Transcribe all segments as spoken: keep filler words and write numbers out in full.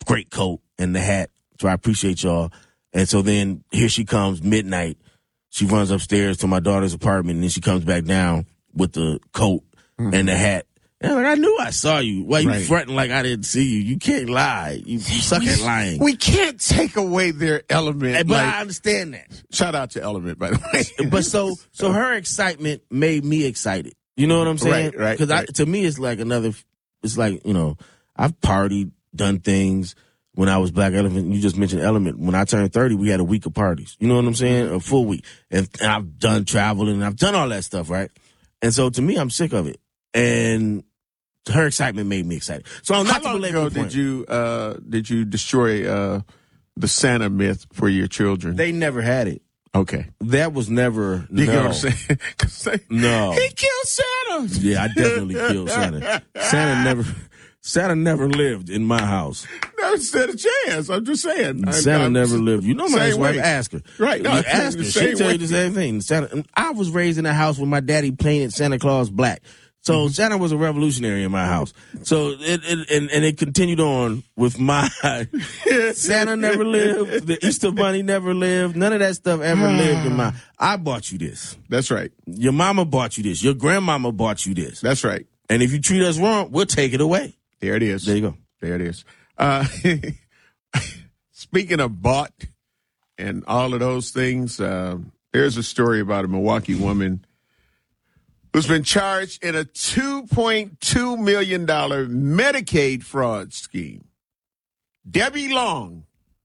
great coat and the hat. So I appreciate y'all. And so then here she comes midnight. She runs upstairs to my daughter's apartment, and then she comes back down with the coat mm-hmm. and the hat. And I'm like, I knew I saw you. Why you right. fronting like I didn't see you? You can't lie. You, you suck we, at lying. We can't take away their element. But like, I understand that. Shout out to Element, by the way. But so, so her excitement made me excited. You know what I'm saying? Right, right. Because right. to me, it's like another. It's like, you know, I've partied, done things when I was Black Elephant. You just mentioned Element. When I turned thirty, we had a week of parties. You know what I'm saying? A full week. And, and I've done traveling, and I've done all that stuff, right? And so to me, I'm sick of it. And her excitement made me excited. So I'm not How long to ago did you uh, did you destroy uh, the Santa myth for your children? They never had it. Okay, that was never. You no. know what I'm saying? Say, no, he killed Santa. Yeah, I definitely killed Santa. Santa never, Santa never lived in my house. Never stood a chance. I'm just saying. Santa I'm, never lived. You know my wife. Way. Ask her. Right. No, you ask her. She tell you the same thing. Santa. I was raised in a house where my daddy painted Santa Claus black. So mm-hmm. Santa was a revolutionary in my house. So it, it and, and it continued on with my Santa never lived, the Easter Bunny never lived, none of that stuff ever lived in my. I bought you this. That's right. Your mama bought you this. Your grandmama bought you this. That's right. And if you treat us wrong, we'll take it away. There it is. There you go. There it is. Uh, speaking of bought and all of those things, uh, there's a story about a Milwaukee woman who's been charged in a two point two million dollars Medicaid fraud scheme. Debbie Long.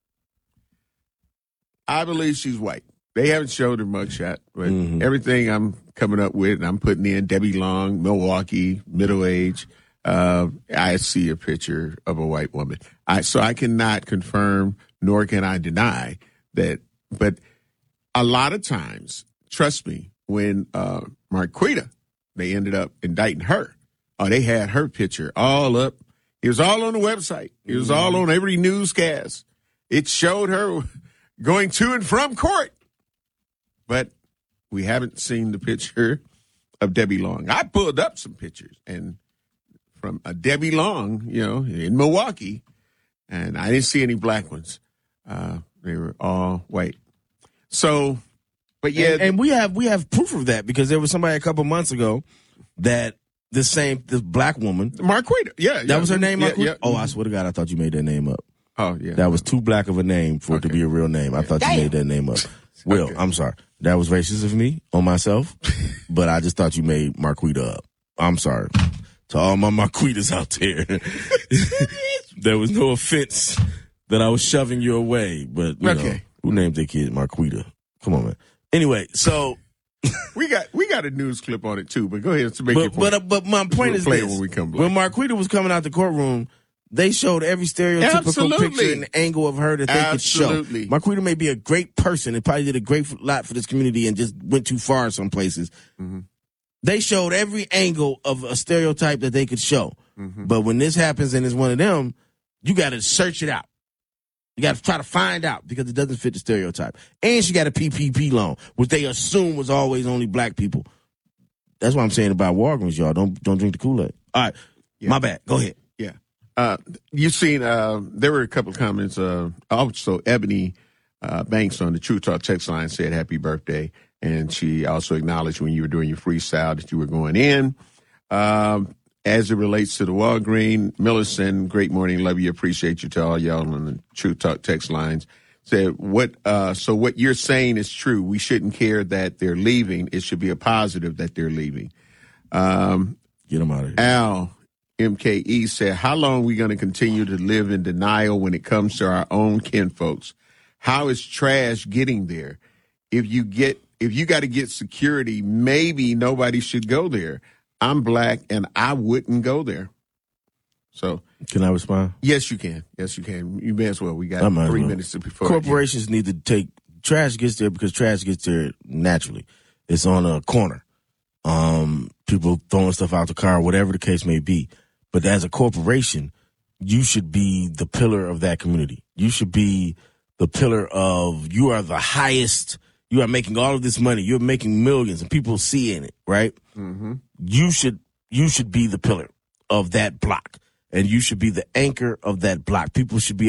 I believe she's white. They haven't showed her mugshot, but mm-hmm. everything I'm coming up with, and I'm putting in Debbie Long, Milwaukee, middle age, uh, I see a picture of a white woman. I, so I cannot confirm, nor can I deny that. But a lot of times, trust me, when uh, Marquita, they ended up indicting her. Oh, they had her picture all up. It was all on the website. It was all on every newscast. It showed her going to and from court. But we haven't seen the picture of Debbie Long. I pulled up some pictures and from a Debbie Long, you know, in Milwaukee, and I didn't see any black ones. Uh, they were all white. So, but yeah, and, and we have we have proof of that because there was somebody a couple months ago that this same this black woman, Marquita, yeah, that yeah, was her name. yeah, Marquita? Yeah. Oh, I swear to God, I thought you made that name up. Oh yeah, that was too black of a name for okay. it to be a real name. I thought Damn. you made that name up. Will, okay. I'm sorry. That was racist of me on myself, but I just thought you made Marquita up. I'm sorry. To all my Marquitas out there, there was no offense that I was shoving you away, but you okay. know, who named their kid Marquita? Come on, man. Anyway, so we got we got a news clip on it too, but go ahead to make but, your point. But, uh, but my point we'll is play this. When, we come when Marquita was coming out the courtroom, they showed every stereotypical Absolutely. picture and angle of her that they Absolutely. could show. Marquita may be a great person and probably did a great lot for this community and just went too far in some places. Mm-hmm. They showed every angle of a stereotype that they could show. Mm-hmm. But when this happens and it's one of them, you got to search it out. You got to try to find out because it doesn't fit the stereotype. And she got a P P P loan, which they assume was always only black people. That's what I'm saying about Walgreens, y'all. Don't don't drink the Kool-Aid. All right. Yeah. My bad. Go ahead. Yeah. Uh, you've seen, uh, there were a couple of comments. Uh, also, Ebony uh, Banks on the True Talk text line said happy birthday. And she also acknowledged when you were doing your freestyle that you were going in. Um, as it relates to the Walgreens, Millicent, great morning, love you, appreciate you to all y'all on the True Talk text lines. Said, what, uh, so what you're saying is true. We shouldn't care that they're leaving. It should be a positive that they're leaving. Um, Get them out of here. Al, M K E said, how long are we going to continue to live in denial when it comes to our own kinfolks? How is trash getting there? If you get, if you got to get security, maybe nobody should go there. I'm black and I wouldn't go there. So can I respond? Yes, you can. Yes, you can. You may as well. We got three well. minutes before. Corporations need to take trash gets there because trash gets there naturally. It's on a corner. Um, people throwing stuff out the car, whatever the case may be. But as a corporation, you should be the pillar of that community. You should be the pillar of, you are the highest, you are making all of this money. You're making millions and people see in it, right? Mm-hmm. You should, you should be the pillar of that block and you should be the anchor of that block. People should be